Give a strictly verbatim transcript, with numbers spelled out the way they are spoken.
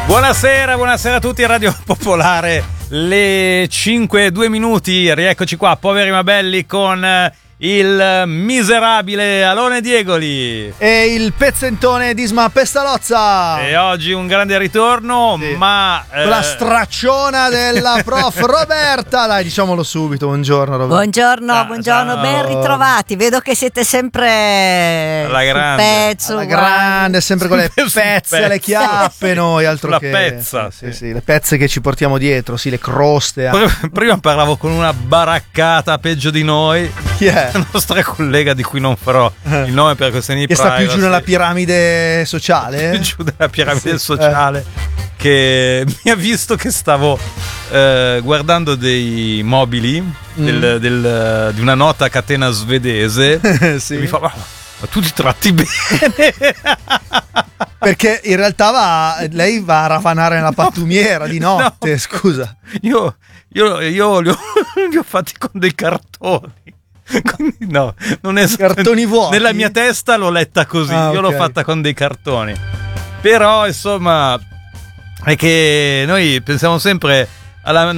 Buonasera, buonasera a tutti, Radio Popolare, le cinque e due minuti, rieccoci qua, poveri ma belli, con il miserabile Alone Diegoli e il pezzentone di Isma Pestalozza. E oggi un grande ritorno, sì. ma eh... la stracciona della prof Roberta, dai, diciamolo subito. Buongiorno Roberta. Buongiorno, ah, buongiorno, ciao. Ben ritrovati. Vedo che siete sempre alla grande, pezzo, alla grande, sempre con le pezze, le chiappe, noi altro la che pezza, sì, sì, sì, le pezze che ci portiamo dietro, sì, le croste. Prima parlavo con una baraccata peggio di noi. Chi è? La nostra collega, di cui non farò il nome per questioni di che sta più giù nella piramide sociale, più giù nella piramide sì, sociale, eh. che mi ha visto che stavo eh, guardando dei mobili mm. del, del, di una nota catena svedese. Sì. E mi fa: ma, ma tu ti tratti bene? Perché in realtà va, lei va a ravanare nella pattumiera di notte. No, scusa, io, io, io li, ho, li ho fatti con dei cartoni. Quindi no, non è cartoni vuoti. Nella mia testa l'ho letta così, ah, io okay. l'ho fatta con dei cartoni. Però insomma è che noi pensiamo sempre alla